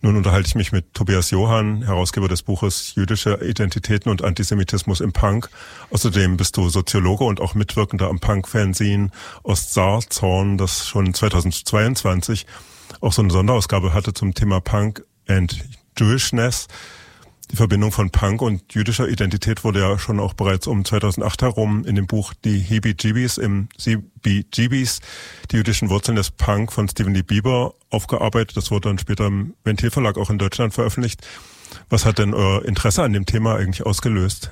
Nun unterhalte ich mich mit Tobias Johann, Herausgeber des Buches Jüdische Identitäten und Antisemitismus im Punk. Außerdem bist du Soziologe und auch Mitwirkender am Punk-Fanzine Ostsaar-Zorn, das schon 2022 auch so eine Sonderausgabe hatte zum Thema Punk and Jewishness. Die Verbindung von Punk und jüdischer Identität wurde ja schon auch bereits um 2008 herum in dem Buch Die Heebie-Jeebies im CBGBs, die jüdischen Wurzeln des Punk von Stephen Lee Bieber, aufgearbeitet. Das wurde dann später im Ventilverlag auch in Deutschland veröffentlicht. Was hat denn euer Interesse an dem Thema eigentlich ausgelöst?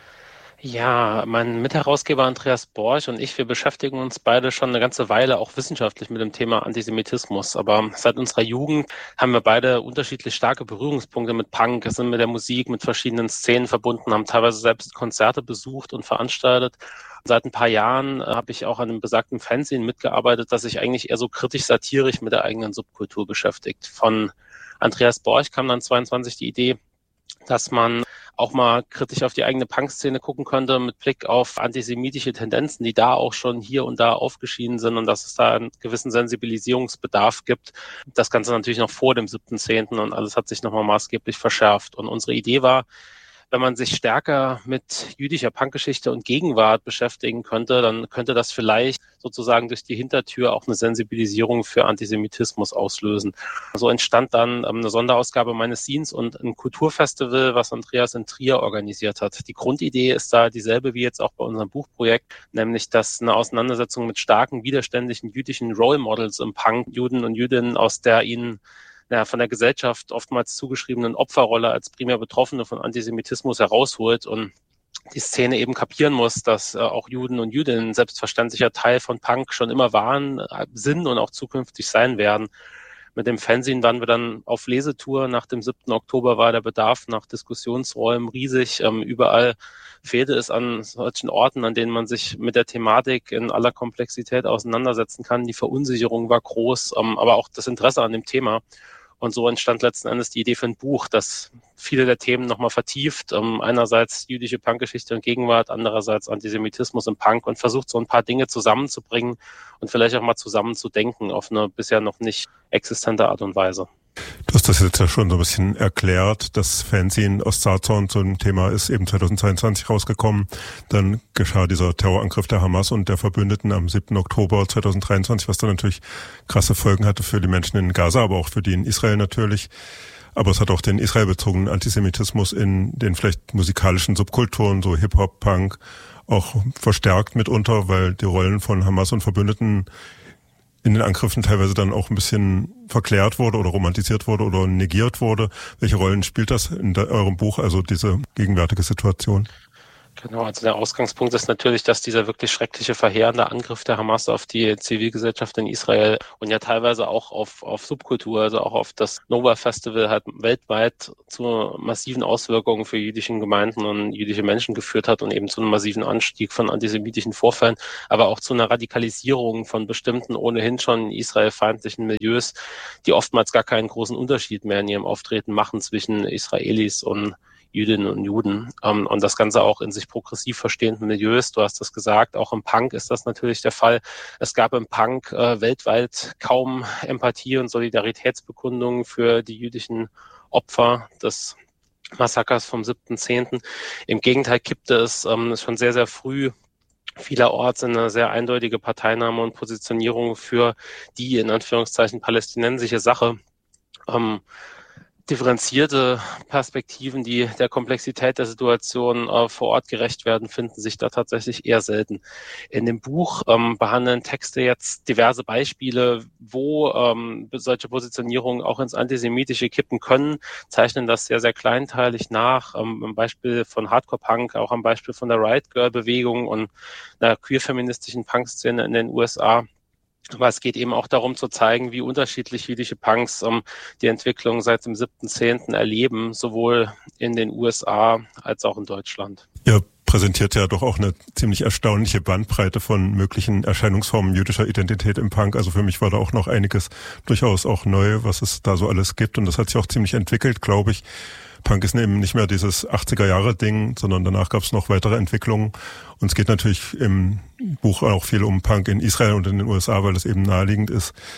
Ja, mein Mitherausgeber Andreas Borch und ich, wir beschäftigen uns beide schon eine ganze Weile auch wissenschaftlich mit dem Thema Antisemitismus. Aber seit unserer Jugend haben wir beide unterschiedlich starke Berührungspunkte mit Punk, sind mit der Musik, mit verschiedenen Szenen verbunden, haben teilweise selbst Konzerte besucht und veranstaltet. Seit ein paar Jahren habe ich auch an einem besagten Fanzine mitgearbeitet, das sich eigentlich eher so kritisch-satirisch mit der eigenen Subkultur beschäftigt. Von Andreas Borch kam dann 22 die Idee, dass man auch mal kritisch auf die eigene Punk-Szene gucken könnte mit Blick auf antisemitische Tendenzen, die da auch schon hier und da aufgeschieden sind und dass es da einen gewissen Sensibilisierungsbedarf gibt. Das Ganze natürlich noch vor dem 7.10. und alles hat sich nochmal maßgeblich verschärft. Und unsere Idee war, wenn man sich stärker mit jüdischer Punkgeschichte und Gegenwart beschäftigen könnte, dann könnte das vielleicht sozusagen durch die Hintertür auch eine Sensibilisierung für Antisemitismus auslösen. So entstand dann eine Sonderausgabe meines Zines und ein Kulturfestival, was Andreas in Trier organisiert hat. Die Grundidee ist da dieselbe wie jetzt auch bei unserem Buchprojekt, nämlich dass eine Auseinandersetzung mit starken, widerständigen jüdischen Role Models im Punk, Juden und Jüdinnen aus der ihnen von der Gesellschaft oftmals zugeschriebenen Opferrolle als primär Betroffene von Antisemitismus herausholt und die Szene eben kapieren muss, dass auch Juden und Jüdinnen ein selbstverständlicher Teil von Punk schon immer waren, sind und auch zukünftig sein werden. Mit dem Fanzine waren wir dann auf Lesetour. Nach dem 7. Oktober war der Bedarf nach Diskussionsräumen riesig. Überall fehlte es an solchen Orten, an denen man sich mit der Thematik in aller Komplexität auseinandersetzen kann. Die Verunsicherung war groß, aber auch das Interesse an dem Thema. Und so entstand letzten Endes die Idee für ein Buch, das viele der Themen nochmal vertieft. Einerseits jüdische Punkgeschichte und Gegenwart, andererseits Antisemitismus im Punk und versucht so ein paar Dinge zusammenzubringen und vielleicht auch mal zusammenzudenken auf eine bisher noch nicht existente Art und Weise. Du hast das jetzt ja schon so ein bisschen erklärt. Das Fanzine Ostsaar-Zorn zum Thema ist eben 2022 rausgekommen. Dann geschah dieser Terrorangriff der Hamas und der Verbündeten am 7. Oktober 2023, was dann natürlich krasse Folgen hatte für die Menschen in Gaza, aber auch für die in Israel natürlich. Aber es hat auch den israelbezogenen Antisemitismus in den vielleicht musikalischen Subkulturen, so Hip-Hop, Punk, auch verstärkt mitunter, weil die Rollen von Hamas und Verbündeten in den Angriffen teilweise dann auch ein bisschen verklärt wurde oder romantisiert wurde oder negiert wurde. Welche Rollen spielt das in eurem Buch, also diese gegenwärtige Situation? Genau, also der Ausgangspunkt ist natürlich, dass dieser wirklich schreckliche, verheerende Angriff der Hamas auf die Zivilgesellschaft in Israel und ja teilweise auch auf Subkultur, also auch auf das Nova Festival halt weltweit zu massiven Auswirkungen für jüdische Gemeinden und jüdische Menschen geführt hat und eben zu einem massiven Anstieg von antisemitischen Vorfällen, aber auch zu einer Radikalisierung von bestimmten ohnehin schon israelfeindlichen Milieus, die oftmals gar keinen großen Unterschied mehr in ihrem Auftreten machen zwischen Israelis und Jüdinnen und Juden und das Ganze auch in sich progressiv verstehenden Milieus. Du hast das gesagt, auch im Punk ist das natürlich der Fall. Es gab im Punk weltweit kaum Empathie und Solidaritätsbekundungen für die jüdischen Opfer des Massakers vom 7.10. Im Gegenteil kippte es schon sehr, sehr früh vielerorts in eine sehr eindeutige Parteinahme und Positionierung für die in Anführungszeichen palästinensische Sache. Differenzierte Perspektiven, die der Komplexität der Situation vor Ort gerecht werden, finden sich da tatsächlich eher selten. In dem Buch behandeln Texte jetzt diverse Beispiele, wo solche Positionierungen auch ins Antisemitische kippen können, zeichnen das sehr, sehr kleinteilig nach. Am Beispiel von Hardcore-Punk, auch am Beispiel von der Riot-Girl-Bewegung und einer queer-feministischen Punk-Szene in den USA. Aber es geht eben auch darum zu zeigen, wie unterschiedlich jüdische Punks die Entwicklung seit dem 7.10. erleben, sowohl in den USA als auch in Deutschland. Ihr präsentiert ja doch auch eine ziemlich erstaunliche Bandbreite von möglichen Erscheinungsformen jüdischer Identität im Punk. Also für mich war da auch noch einiges durchaus auch neu, was es da so alles gibt. Und das hat sich auch ziemlich entwickelt, glaube ich. Punk ist eben nicht mehr dieses 80er-Jahre-Ding, sondern danach gab es noch weitere Entwicklungen. Und es geht natürlich im Buch auch viel um Punk in Israel und in den USA, weil das eben naheliegend ist.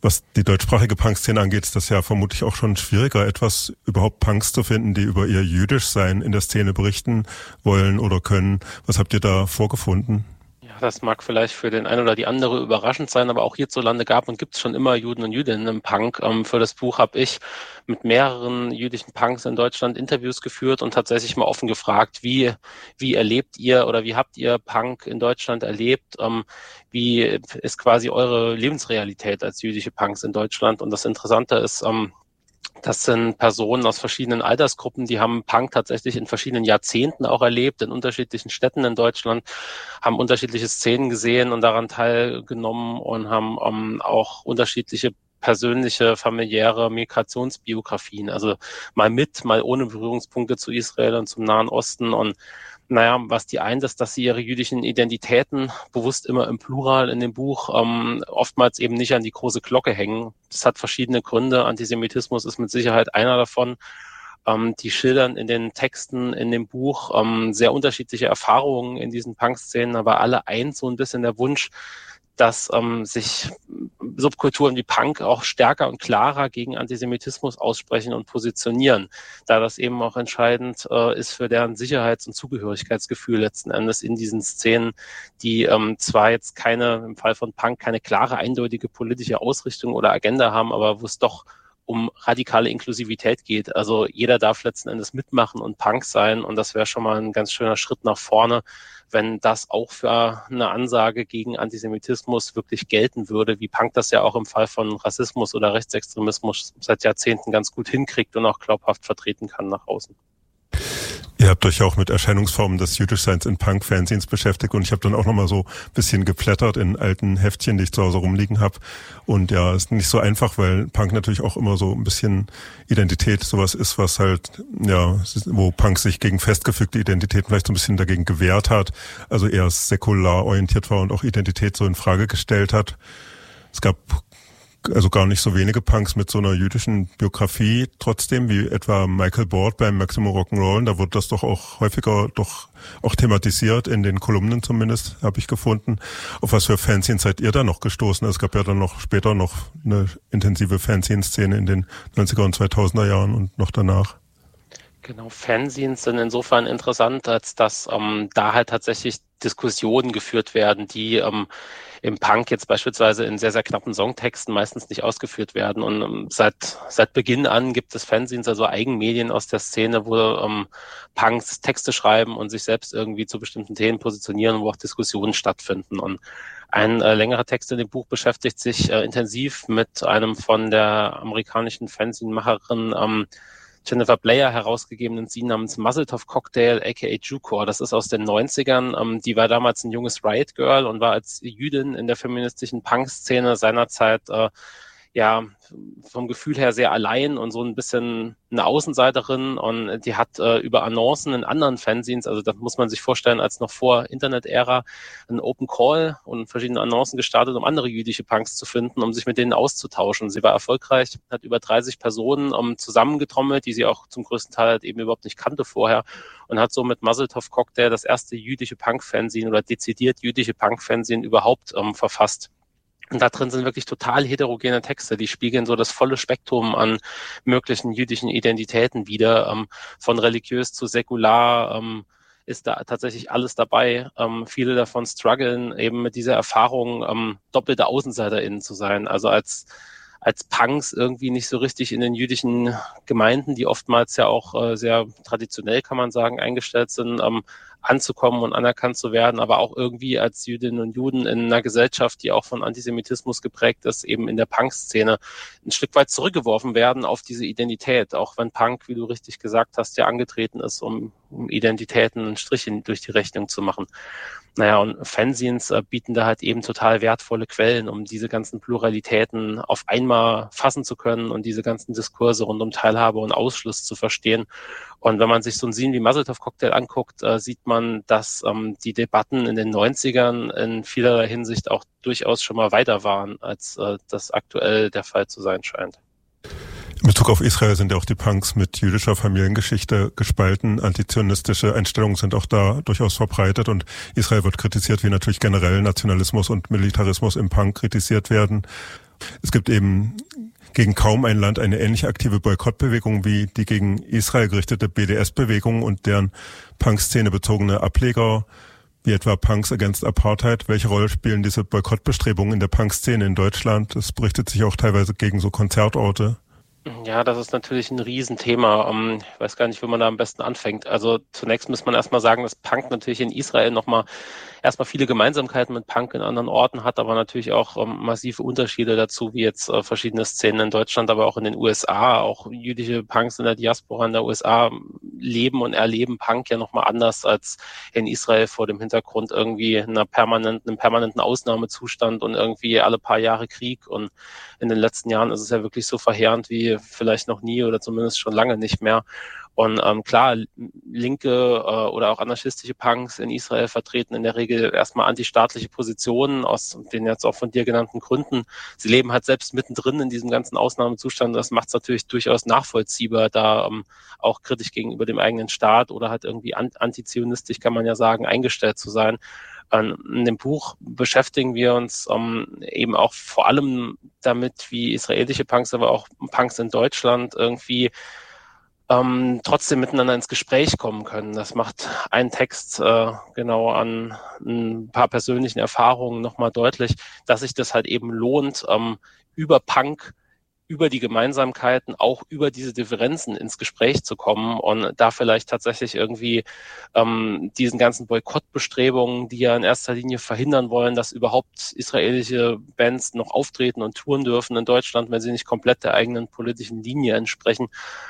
Was die deutschsprachige Punk-Szene angeht, ist das ja vermutlich auch schon schwieriger, überhaupt Punks zu finden, die über ihr Jüdischsein in der Szene berichten wollen oder können. Was habt ihr da vorgefunden? Das mag vielleicht für den einen oder die andere überraschend sein, aber auch hierzulande gab und gibt es schon immer Juden und Jüdinnen im Punk. Für das Buch habe ich mit mehreren jüdischen Punks in Deutschland Interviews geführt und tatsächlich mal offen gefragt, wie erlebt ihr oder wie habt ihr Punk in Deutschland erlebt? Wie ist quasi eure Lebensrealität als jüdische Punks in Deutschland? Und das Interessante ist, das sind Personen aus verschiedenen Altersgruppen, die haben Punk tatsächlich in verschiedenen Jahrzehnten auch erlebt, in unterschiedlichen Städten in Deutschland, haben unterschiedliche Szenen gesehen und daran teilgenommen und haben auch unterschiedliche persönliche, familiäre Migrationsbiografien, also mal mit, mal ohne Berührungspunkte zu Israel und zum Nahen Osten. Und was die eint, ist, dass sie ihre jüdischen Identitäten bewusst immer im Plural in dem Buch oftmals eben nicht an die große Glocke hängen. Das hat verschiedene Gründe. Antisemitismus ist mit Sicherheit einer davon. Die schildern in den Texten in dem Buch sehr unterschiedliche Erfahrungen in diesen Punk-Szenen, aber alle eint so ein bisschen der Wunsch, dass sich Subkulturen wie Punk auch stärker und klarer gegen Antisemitismus aussprechen und positionieren, da das eben auch entscheidend ist für deren Sicherheits- und Zugehörigkeitsgefühl letzten Endes in diesen Szenen, die zwar jetzt im Fall von Punk keine klare, eindeutige politische Ausrichtung oder Agenda haben, aber wo es doch um radikale Inklusivität geht. Also jeder darf letzten Endes mitmachen und Punk sein und das wäre schon mal ein ganz schöner Schritt nach vorne, wenn das auch für eine Ansage gegen Antisemitismus wirklich gelten würde, wie Punk das ja auch im Fall von Rassismus oder Rechtsextremismus seit Jahrzehnten ganz gut hinkriegt und auch glaubhaft vertreten kann nach außen. Ihr habt euch auch mit Erscheinungsformen des Jüdischseins in Punk-Fanzines beschäftigt und ich habe dann auch nochmal so ein bisschen geblättert in alten Heftchen, die ich zu Hause rumliegen habe. Und ja, ist nicht so einfach, weil Punk natürlich auch immer so ein bisschen Identität sowas ist, was halt, ja, wo Punk sich gegen festgefügte Identitäten vielleicht so ein bisschen dagegen gewehrt hat, also eher säkular orientiert war und auch Identität so in Frage gestellt hat. Es gab also gar nicht so wenige Punks mit so einer jüdischen Biografie trotzdem, wie etwa Michael Bord beim Maximum Rock'n'Roll. Da wurde das doch auch häufiger auch thematisiert, in den Kolumnen zumindest, habe ich gefunden. Auf was für Fanzines seid ihr da noch gestoßen? Es gab ja dann noch später noch eine intensive Fanzine-Szene in den 90er und 2000er Jahren und noch danach. Genau, Fanzines sind insofern interessant, als dass da halt tatsächlich Diskussionen geführt werden, die im Punk jetzt beispielsweise in sehr, sehr knappen Songtexten meistens nicht ausgeführt werden. Und seit Beginn an gibt es Fanzines, also Eigenmedien aus der Szene, wo Punks Texte schreiben und sich selbst irgendwie zu bestimmten Themen positionieren, wo auch Diskussionen stattfinden. Und ein längerer Text in dem Buch beschäftigt sich intensiv mit einem von der amerikanischen Fanzine-Macherin Jennifer Blair herausgegebenen Zine namens Muzzletov Cocktail, aka Jucore. Das ist aus den 90ern. Die war damals ein junges Riot Girl und war als Jüdin in der feministischen Punk-Szene seinerzeit vom Gefühl her sehr allein und so ein bisschen eine Außenseiterin, und die hat über Annoncen in anderen Fanzines, also das muss man sich vorstellen, als noch vor Internet-Ära, einen Open Call und verschiedene Annoncen gestartet, um andere jüdische Punks zu finden, um sich mit denen auszutauschen. Sie war erfolgreich, hat über 30 Personen zusammengetrommelt, die sie auch zum größten Teil halt eben überhaupt nicht kannte vorher, und hat so mit Muzzletov Cocktail das erste jüdische Punk-Fanzine oder dezidiert jüdische Punk-Fanzine überhaupt verfasst. Und da drin sind wirklich total heterogene Texte, die spiegeln so das volle Spektrum an möglichen jüdischen Identitäten wider. Von religiös zu säkular ist da tatsächlich alles dabei. Viele davon strugglen eben mit dieser Erfahrung, doppelte AußenseiterInnen zu sein. Also als Punks irgendwie nicht so richtig in den jüdischen Gemeinden, die oftmals ja auch sehr traditionell, kann man sagen, eingestellt sind, anzukommen und anerkannt zu werden, aber auch irgendwie als Jüdinnen und Juden in einer Gesellschaft, die auch von Antisemitismus geprägt ist, eben in der Punk-Szene ein Stück weit zurückgeworfen werden auf diese Identität, auch wenn Punk, wie du richtig gesagt hast, ja angetreten ist, um Identitäten einen Strich durch die Rechnung zu machen. Und Fanzines bieten da halt eben total wertvolle Quellen, um diese ganzen Pluralitäten auf einmal fassen zu können und diese ganzen Diskurse rund um Teilhabe und Ausschluss zu verstehen. Und wenn man sich so ein Zine wie Muzzletov Cocktail anguckt, sieht man, dass die Debatten in den 90ern in vielerlei Hinsicht auch durchaus schon mal weiter waren, als das aktuell der Fall zu sein scheint. In Bezug auf Israel sind ja auch die Punks mit jüdischer Familiengeschichte gespalten. Antizionistische Einstellungen sind auch da durchaus verbreitet und Israel wird kritisiert, wie natürlich generell Nationalismus und Militarismus im Punk kritisiert werden. Es gibt eben gegen kaum ein Land eine ähnlich aktive Boykottbewegung wie die gegen Israel gerichtete BDS-Bewegung und deren Punk-Szene bezogene Ableger, wie etwa Punks Against Apartheid. Welche Rolle spielen diese Boykottbestrebungen in der Punk-Szene in Deutschland? Es berichtet sich auch teilweise gegen so Konzertorte. Ja, das ist natürlich ein Riesenthema. Ich weiß gar nicht, wie man da am besten anfängt. Also zunächst muss man erstmal sagen, dass Punk natürlich in Israel nochmal erstmal viele Gemeinsamkeiten mit Punk in anderen Orten hat, aber natürlich auch massive Unterschiede dazu, wie jetzt verschiedene Szenen in Deutschland, aber auch in den USA. Auch jüdische Punks in der Diaspora in der USA leben und erleben Punk ja nochmal anders als in Israel vor dem Hintergrund irgendwie einem permanenten Ausnahmezustand und irgendwie alle paar Jahre Krieg. Und in den letzten Jahren ist es ja wirklich so verheerend wie vielleicht noch nie oder zumindest schon lange nicht mehr. Und klar, linke oder auch anarchistische Punks in Israel vertreten in der Regel erstmal antistaatliche Positionen aus den jetzt auch von dir genannten Gründen. Sie leben halt selbst mittendrin in diesem ganzen Ausnahmezustand. Das macht es natürlich durchaus nachvollziehbar, da auch kritisch gegenüber dem eigenen Staat oder halt irgendwie antizionistisch, kann man ja sagen, eingestellt zu sein. In dem Buch beschäftigen wir uns eben auch vor allem damit, wie israelische Punks, aber auch Punks in Deutschland irgendwie trotzdem miteinander ins Gespräch kommen können. Das macht ein Text genau an ein paar persönlichen Erfahrungen nochmal deutlich, dass sich das halt eben lohnt, über Punk, über die Gemeinsamkeiten, auch über diese Differenzen ins Gespräch zu kommen und da vielleicht tatsächlich irgendwie diesen ganzen Boykottbestrebungen, die ja in erster Linie verhindern wollen, dass überhaupt israelische Bands noch auftreten und touren dürfen in Deutschland, wenn sie nicht komplett der eigenen politischen Linie entsprechen,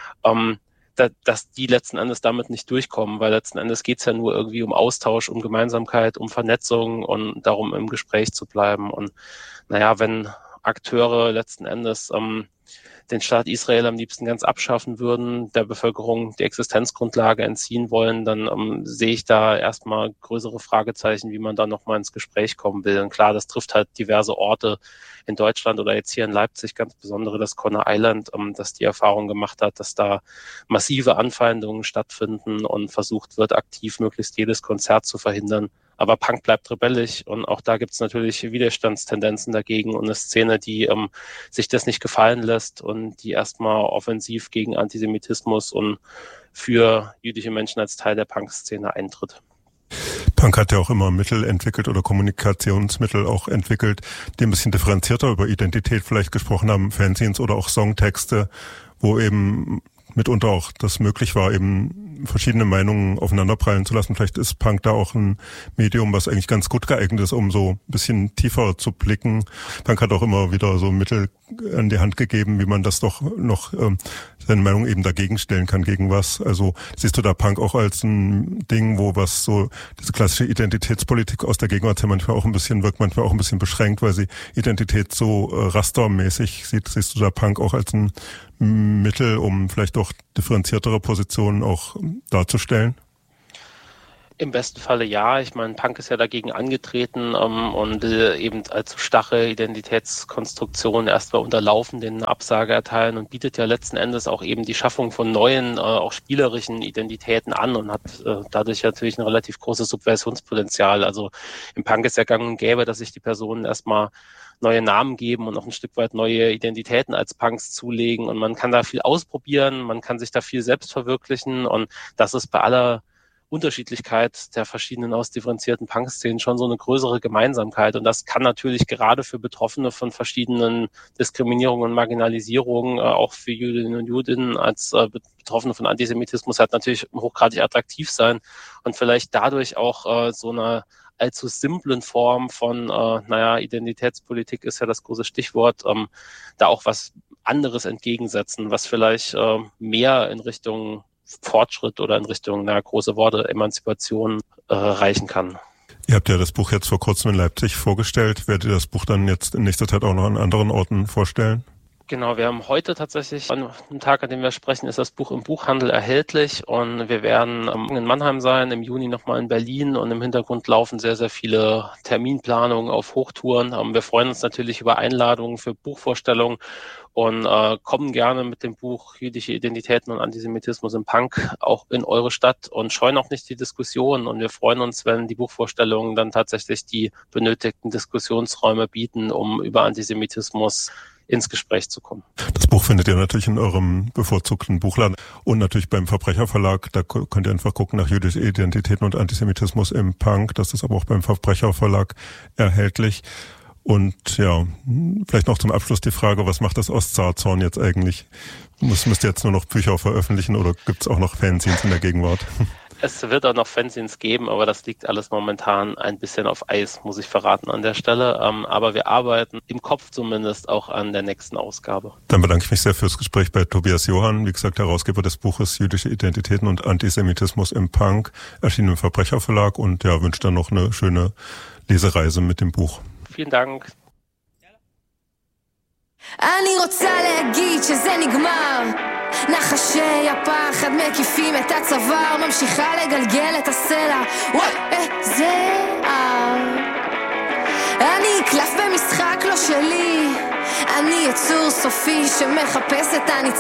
dass die letzten Endes damit nicht durchkommen, weil letzten Endes geht es ja nur irgendwie um Austausch, um Gemeinsamkeit, um Vernetzung und darum im Gespräch zu bleiben. Und naja, wenn Akteure letzten Endes den Staat Israel am liebsten ganz abschaffen würden, der Bevölkerung die Existenzgrundlage entziehen wollen, dann sehe ich da erstmal größere Fragezeichen, wie man da nochmal ins Gespräch kommen will. Und klar, das trifft halt diverse Orte in Deutschland oder jetzt hier in Leipzig, ganz besonders das Conner Island, das die Erfahrung gemacht hat, dass da massive Anfeindungen stattfinden und versucht wird, aktiv möglichst jedes Konzert zu verhindern. Aber Punk bleibt rebellisch und auch da gibt es natürlich Widerstandstendenzen dagegen und eine Szene, die sich das nicht gefallen lässt und die erstmal offensiv gegen Antisemitismus und für jüdische Menschen als Teil der Punk-Szene eintritt. Punk hat ja auch immer Mittel entwickelt oder Kommunikationsmittel auch entwickelt, die ein bisschen differenzierter über Identität vielleicht gesprochen haben, Fanzines oder auch Songtexte, wo eben mitunter auch das möglich war, eben verschiedene Meinungen aufeinanderprallen zu lassen. Vielleicht ist Punk da auch ein Medium, was eigentlich ganz gut geeignet ist, um so ein bisschen tiefer zu blicken. Punk hat auch immer wieder so Mittel an die Hand gegeben, wie man das doch noch seine Meinung eben dagegen stellen kann, gegen was. Also siehst du da Punk auch als ein Ding, wo was so diese klassische Identitätspolitik aus der Gegenwart ja manchmal auch ein bisschen wirkt, manchmal auch ein bisschen beschränkt, weil sie Identität so rastermäßig sieht. Siehst du da Punk auch als ein Mittel, um vielleicht auch differenziertere Positionen auch darzustellen? Im besten Falle ja. Ich meine, Punk ist ja dagegen angetreten und eben als starre Identitätskonstruktion erstmal unterlaufen, den Absage erteilen und bietet ja letzten Endes auch eben die Schaffung von neuen, auch spielerischen Identitäten an und hat dadurch natürlich ein relativ großes Subversionspotenzial. Also im Punk ist ja gang und gäbe, dass sich die Personen erstmal neue Namen geben und auch ein Stück weit neue Identitäten als Punks zulegen und man kann da viel ausprobieren, man kann sich da viel selbst verwirklichen und das ist bei aller Unterschiedlichkeit der verschiedenen ausdifferenzierten Punk-Szenen schon so eine größere Gemeinsamkeit. Und das kann natürlich gerade für Betroffene von verschiedenen Diskriminierungen und Marginalisierungen, auch für Jüdinnen und Juden als Betroffene von Antisemitismus halt natürlich hochgradig attraktiv sein und vielleicht dadurch auch so eine allzu simplen Form von, Identitätspolitik ist ja das große Stichwort, da auch was anderes entgegensetzen, was vielleicht mehr in Richtung Fortschritt oder in Richtung, große Worte, Emanzipation reichen kann. Ihr habt ja das Buch jetzt vor kurzem in Leipzig vorgestellt. Werdet ihr das Buch dann jetzt in nächster Zeit auch noch an anderen Orten vorstellen? Genau, wir haben heute tatsächlich, an dem Tag, an dem wir sprechen, ist das Buch im Buchhandel erhältlich und wir werden in Mannheim sein, im Juni nochmal in Berlin und im Hintergrund laufen sehr, sehr viele Terminplanungen auf Hochtouren. Wir freuen uns natürlich über Einladungen für Buchvorstellungen und kommen gerne mit dem Buch Jüdische Identitäten und Antisemitismus im Punk auch in eure Stadt und scheuen auch nicht die Diskussion. Und wir freuen uns, wenn die Buchvorstellungen dann tatsächlich die benötigten Diskussionsräume bieten, um über Antisemitismus ins Gespräch zu kommen. Das Buch findet ihr natürlich in eurem bevorzugten Buchladen und natürlich beim Verbrecherverlag. Da könnt ihr einfach gucken nach Jüdische Identitäten und Antisemitismus im Punk. Das ist aber auch beim Verbrecherverlag erhältlich. Und ja, vielleicht noch zum Abschluss die Frage, was macht das Ostsaazhorn jetzt eigentlich? Müsst ihr jetzt nur noch Bücher veröffentlichen oder gibt es auch noch Fanzines in der Gegenwart? Es wird auch noch Fanzines geben, aber das liegt alles momentan ein bisschen auf Eis, muss ich verraten an der Stelle. Aber wir arbeiten im Kopf zumindest auch an der nächsten Ausgabe. Dann bedanke ich mich sehr fürs Gespräch bei Tobias Johann, wie gesagt, Herausgeber des Buches Jüdische Identitäten und Antisemitismus im Punk, erschienen im Verbrecherverlag und ja, wünsche dann noch eine schöne Lesereise mit dem Buch. Vielen Dank. אני רוצה להגיד שזה נגמר, נחשי הפחד מקיפים את הצוואר, ממשיכה לגלגל את הסלע, וואי איזה אני קלף במשחק לא שלי, אני יצור סופי שמחפש את הניצחון.